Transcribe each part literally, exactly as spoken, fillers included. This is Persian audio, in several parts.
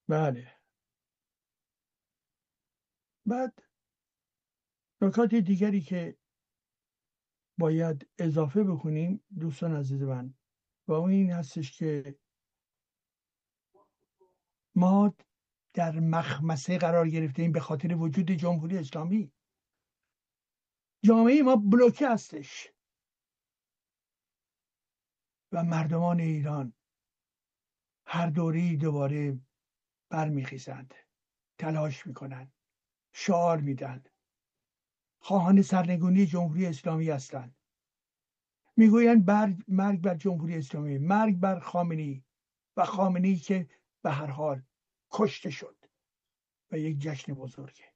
بله. بعد نکات دیگری که باید اضافه بکنیم دوستان عزیز من، و اون این هستش که ما در مخمسه قرار گرفتیم به خاطر وجود جمهوری اسلامی. جامعه ما بلوکه هستش و مردمان ایران هر دوره‌ای دوباره برمیخیزند، تلاش میکنند، شعار میدن، خواهان سرنگونی جمهوری اسلامی هستند. میگویند بر مرگ بر جمهوری اسلامی، مرگ بر خامنه‌ای، و خامنه‌ای که به هر حال کشته شد و یک جشن بزرگه.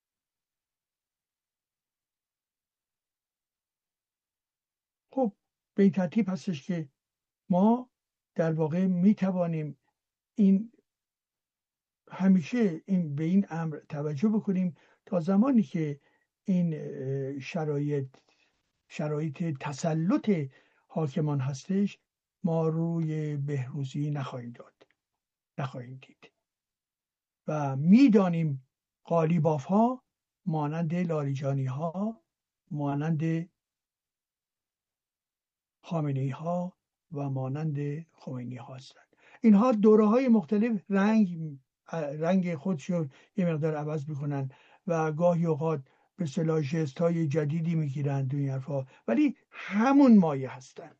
خب به این ترتیب هستش که ما در واقع میتوانیم این همیشه این به این امر توجه بکنیم تا زمانی که این شرایط شرایط تسلط حاکمان هستش ما روی بهروزی نخواهیم داد، نخواهیم دید و میدانیم قالیباف ها مانند لاریجانی ها، مانند خامنه‌ای ها و مانند خمینی ها هستند. اینها دوره های مختلف رنگ رنگ خودشو یه مقدار عوض میکنن و گاهی اوقات به اصطلاح ژست های جدیدی میگیرن این حرفا، ولی همون مایه هستن.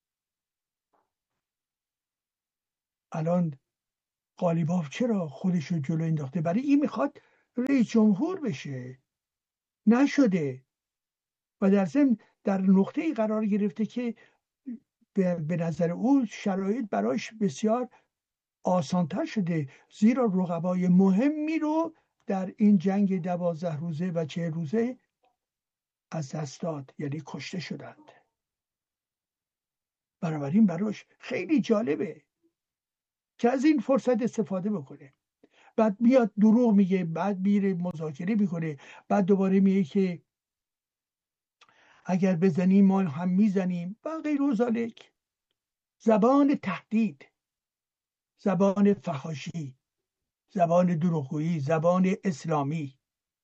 الان قالیباف چرا خودشو جلو انداخته؟ برای این میخواد رئیس جمهور بشه، نشده و در ضمن در نقطه ای قرار گرفته که به نظر او شرایط براش بسیار آسانتر شده، زیرا رقبای مهمی رو در این جنگ دوازده روزه و چه روزه از دست داد، یعنی کشته شدند. بنابراین براش خیلی جالبه که از این فرصت استفاده بکنه. بعد میاد دروغ میگه، بعد میره مذاکره میکنه، بعد دوباره میگه که اگر بزنیم ما هم میزنیم و غیر و ذالک. زبان تهدید، زبان فحاشی، زبان دروغگویی، زبان اسلامی.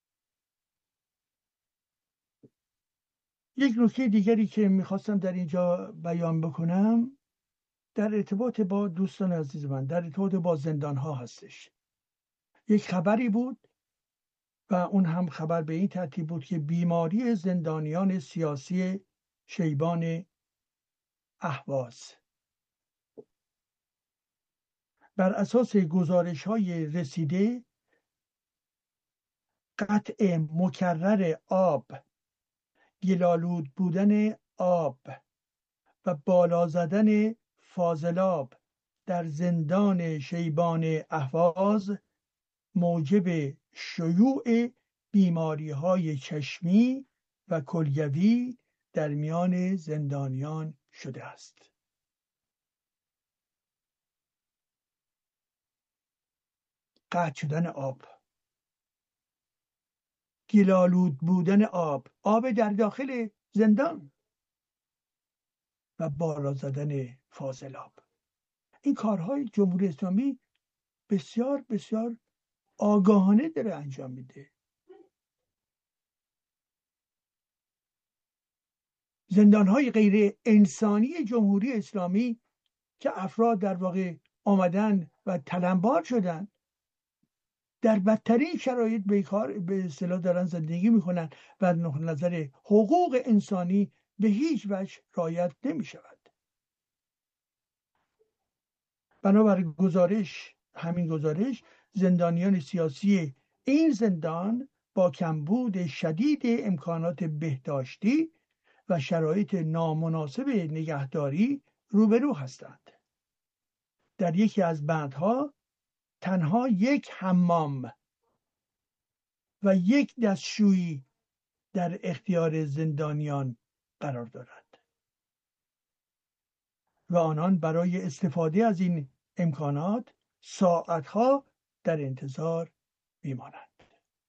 یک نکته دیگری که میخواستم در اینجا بیان بکنم در ارتباط با دوستان عزیز من، در ارتباط با زندان ها هستش. یک خبری بود و اون هم خبر به این ترتیب بود که بیماری زندانیان سیاسی شیبان اهواز بر اساس گزارش های رسیده قطع مکرر آب، گلالود بودن آب و بالا زدن فاضلاب در زندان شیبان اهواز موجب شیوع بیماری های چشمی و کلیوی در میان زندانیان شده است. قطع شدن آب، گلالود بودن آب، آب در داخل زندان و بالا زدن فاضلاب. این کارهای جمهوری اسلامی بسیار بسیار آگاهانه داره انجام میده. زندانهای غیر انسانی جمهوری اسلامی که افراد در واقع آمدن و تلمبار شدن، در بدترین شرایط به کار به اصطلاح دارن زندگی میکنن و نظر حقوق انسانی به هیچ وجه رعایت نمی شود. بنابر گزارش همین گزارش زندانیان سیاسی این زندان با کمبود شدید امکانات بهداشتی و شرایط نامناسب نگهداری روبرو هستند. در یکی از بندها تنها یک حمام و یک دستشویی در اختیار زندانیان قرار دارد و آنان برای استفاده از این امکانات ساعتها در انتظار میمانند.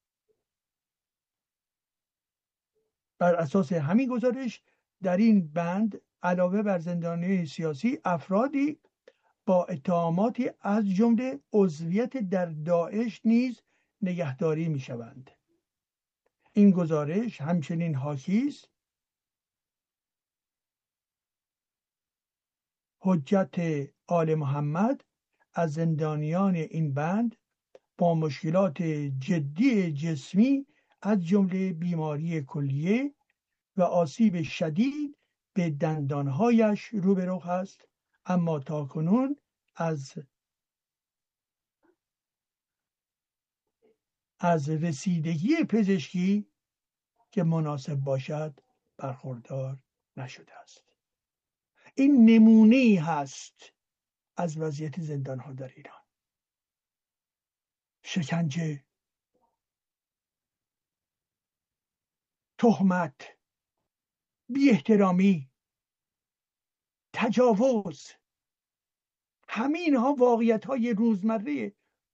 بر اساس همین گزارش در این بند علاوه بر زندانیان سیاسی افرادی با اتهاماتی از جمله عضویت در داعش نیز نگهداری می شوند. این گزارش همچنین حاکی است حجت آل محمد از زندانیان این بند با مشکلات جدی جسمی از جمله بیماری کلیه و آسیب شدید به دندانهایش روبرو است، اما تاکنون از از رسیدگی پزشکی که مناسب باشد برخوردار نشده است. این نمونه هست از وضعیت زندانها در ایران. شکنجه، تهمت، بی احترامی، تجاوز، همین ها واقعیت های روزمره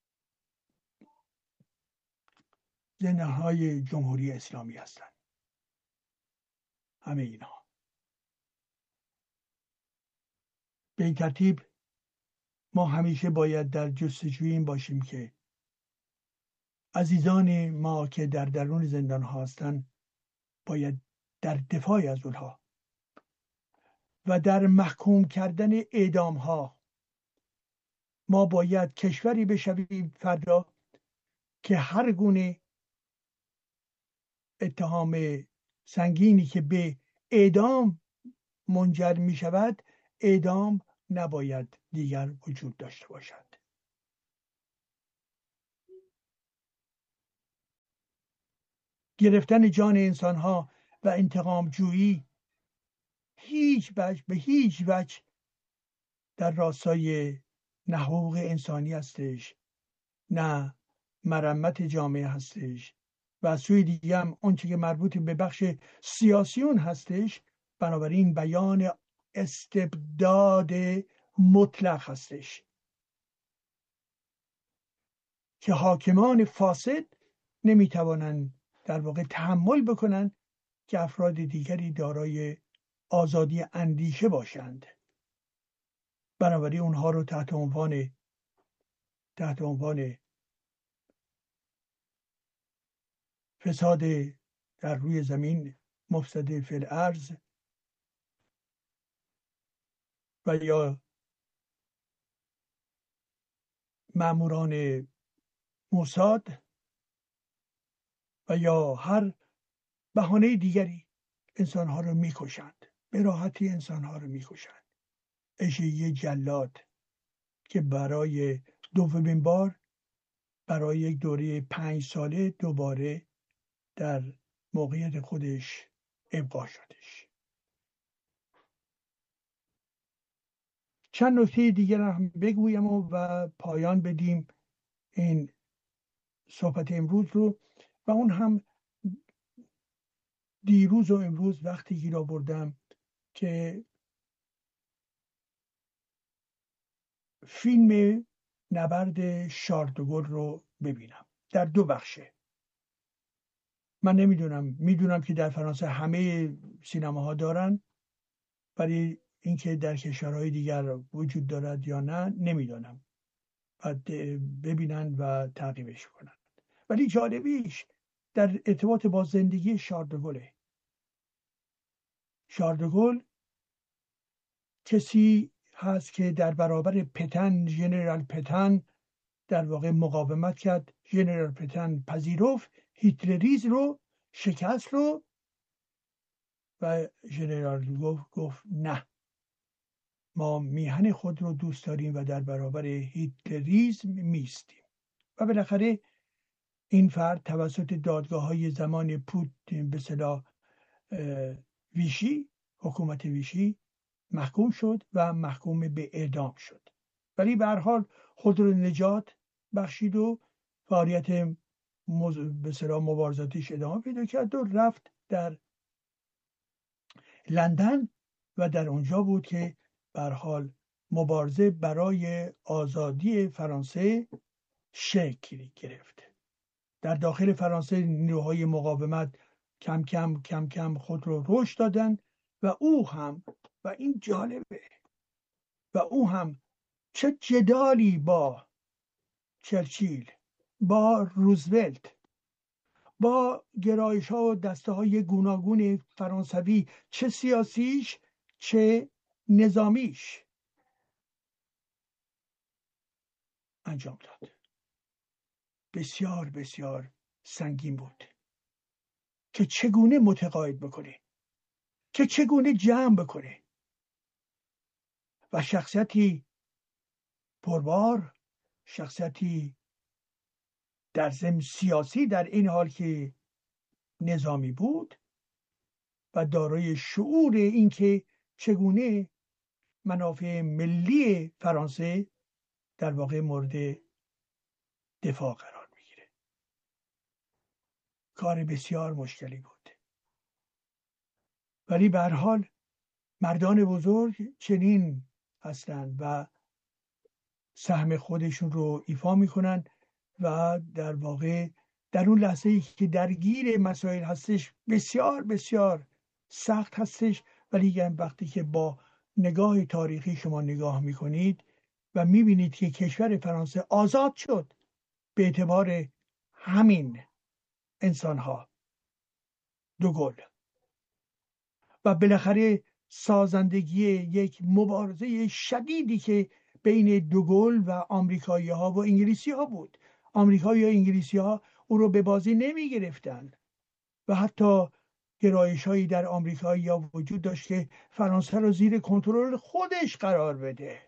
زندان های جمهوری اسلامی هستند. همه اینها به این ترتیب ما همیشه باید در جستجوی این باشیم که عزیزان ما که در درون زندان ها هستند باید در دفاع از اونها و در محکوم کردن اعدام ها ما باید کشوری بشویم فردا که هر گونه اتهام سنگینی که به اعدام منجر می شود اعدام نباید دیگر وجود داشته باشد. گرفتن جان انسان ها و انتقام جویی هیچ وجه به هیچ وجه در راستای نه حقوق انسانی هستش، نه مرمت جامعه هستش و از سوی دیگه هم اونچه که مربوط به بخش سیاسیون هستش، بنابراین بیان استبداد مطلق هستش که حاکمان فاسد نمیتوانند در واقع تحمل بکنند که افراد دیگری دارای آزادی اندیشه باشند. بنابراین اونها رو تحت عنوان تحت عنوان فساد در روی زمین، مفسد فی الارض و یا ماموران موساد و یا هر بهانه دیگری انسانها رو میکشند، به راحتی انسانها رو میکشند. اشه یه جلاد که برای دومین بار برای یک دوره پنج ساله دوباره در موقعیت خودش ابقا شدش. چند نکته دیگر هم بگویم و, و پایان بدیم این صحبت امروز رو، و اون هم دیروز و امروز وقتی گیر آوردم که فیلم نبرد شارل د گل رو ببینم در دو بخشه. من نمیدونم، میدونم که در فرانسه همه سینماها دارن، ولی اینکه در کشورهای دیگر وجود دارد یا نه نمیدونم. باید ببینن و تعقیبش کنن. ولی جالبیش در ارتباط با زندگی شارل د گله. شارل د گل کسی هست که در برابر پتن، ژنرال پتن در واقع مقاومت کرد. ژنرال پتن پذیرفت هیتلریسم رو، شکست رو، و ژنرال گفت گفت نه، ما میهن خود رو دوست داریم و در برابر هیتلریسم میستیم. و بالاخره این فرد توسط دادگاه های زمان پوتین به اصطلاح ویشی، حکومت ویشی محکوم شد و محکوم به اعدام شد، ولی به هر حال خود رو نجات بخشید و فعالیت مز... به اصطلاح مبارزاتیش ادامه پیدا کرد و رفت در لندن و در اونجا بود که به هر حال مبارزه برای آزادی فرانسه شکل گرفت. در داخل فرانسه نیروهای مقاومت کم کم کم کم خود رو رشد دادن و او هم، و این جالبه، و او هم چه جدالی با چرچیل، با روزولت، با گرایش ها و دسته های گوناگون فرانسوی، چه سیاسیش چه نظامیش انجام داد. بسیار بسیار سنگین بود که چگونه متقاعد بکنه، که چگونه جمع بکنه. و شخصیتی پربار، شخصیتی در ضمن سیاسی در این حال که نظامی بود و دارای شعور اینکه چگونه منافع ملی فرانسه در واقع مورد دفاع قرار میگیره. کار بسیار مشکلی بود، ولی به هر حال مردان بزرگ چنین هستند و سهم خودشون رو ایفا میکنن و در واقع در اون لحظه ای که درگیر مسائل هستش بسیار بسیار سخت هستش، ولی وقتی که با نگاه تاریخی شما نگاه میکنید و میبینید که کشور فرانسه آزاد شد به اعتبار همین انسانها، دوگل، و بالاخره سازندگی یک مبارزه شدیدی که بین دوگل و آمریکایی ها و انگلیسی ها بود. آمریکایی و انگلیسی ها او رو به بازی نمی گرفتن و حتی گرایش هایی در آمریکایی ها وجود داشت که فرانسه رو زیر کنترل خودش قرار بده.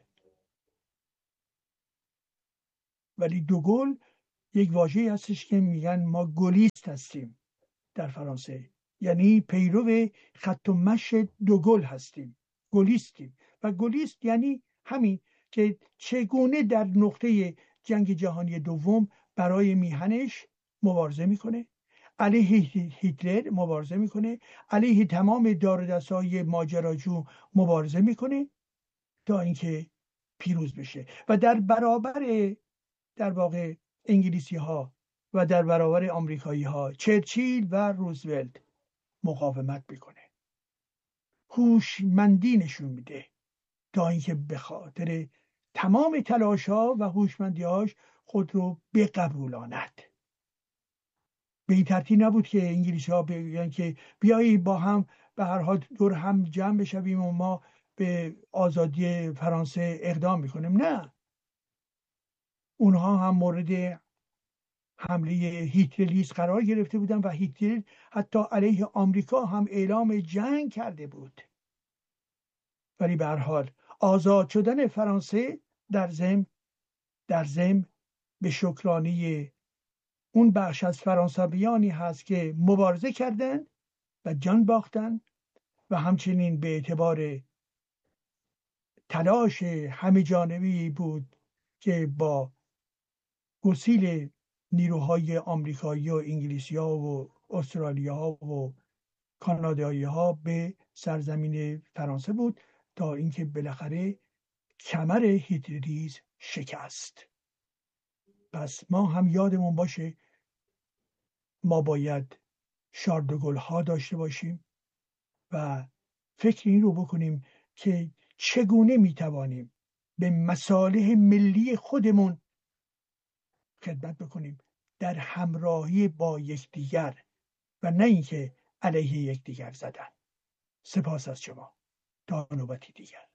ولی دوگل یک واژه‌ای هستش که میگن ما گلیست هستیم در فرانسه، یعنی پیرو خط و مشی دوگل هستیم، گلیستیم. و گلیست یعنی همین که چگونه در نقطه جنگ جهانی دوم برای میهنش مبارزه میکنه، علیه هیتلر مبارزه میکنه، علیه تمام دار و دسته‌های ماجراجو مبارزه میکنه تا اینکه پیروز بشه و در برابر در واقع انگلیسی ها و در برابر آمریکایی ها چرچیل و روزولت مقاومت میکنه، هوشمندی نشون میده تا اینکه به خاطر تمام تلاش ها و هوشمندی هاش خود رو بقبولاند. به این ترتیب نبود که انگلیسی ها بگن که بیایی با هم به هر حال دور هم جمع بشویم و ما به آزادی فرانسه اقدام میکنیم. نه، اونها هم مورد حمله هیتلریسم قرار گرفته بودن و هیتلر حتی علیه آمریکا هم اعلام جنگ کرده بود. ولی به هر حال آزاد شدن فرانسه در ضمن در ضمن به شکرانه اون بخش از فرانسویانی هست که مبارزه کردند و جان باختن و همچنین به اعتبار تلاش همه جانبی بود که با گسیل نیروهای آمریکایی و انگلیسی ها و استرالیا ها و کانادایی ها به سرزمین فرانسه بود تا اینکه بالاخره کمر هیتلریسم شکست. پس ما هم یادمون باشه ما باید شاردوگل ها داشته باشیم و فکر این رو بکنیم که چگونه میتوانیم به مصالح ملی خودمون خدمت بکنیم در همراهی با یکدیگر و نه اینکه علیه یکدیگر زدن. سپاس از شما، تا نوبتی دیگر.